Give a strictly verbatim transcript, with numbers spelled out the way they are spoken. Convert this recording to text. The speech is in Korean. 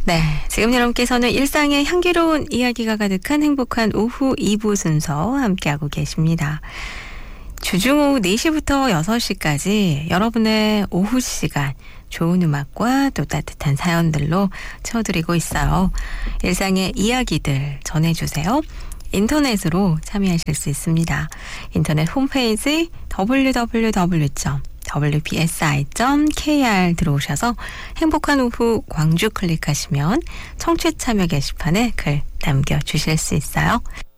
네, 지금 여러분께서는 일상의 향기로운 이야기가 가득한 행복한 오후 이 부 순서 함께하고 계십니다. 주중 오후 네 시부터 여섯 시까지 여러분의 오후 시간 좋은 음악과 또 따뜻한 사연들로 채워드리고 있어요. 일상의 이야기들 전해주세요. 인터넷으로 참여하실 수 있습니다. 인터넷 홈페이지 더블유 더블유 더블유 점 더블유 피 에스 아이 점 케이 알 들어오셔서 행복한 오후 광주 클릭하시면 청취 참여 게시판에 글 남겨주실 수 있어요.